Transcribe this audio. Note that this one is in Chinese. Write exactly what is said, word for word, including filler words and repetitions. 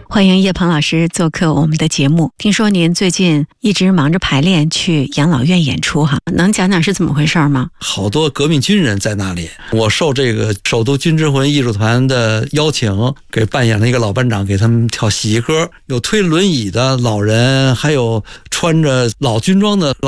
欢迎叶鹏老师做客我们的节目。听说您最近一直忙着排练去养老院演出哈，能讲讲是怎么回事吗？ 好多革命军人在那里，我受这个首都军之魂艺术团的邀请，给扮演了一个老班长，给他们跳喜歌，有推轮椅的老人，还有穿着老军装的老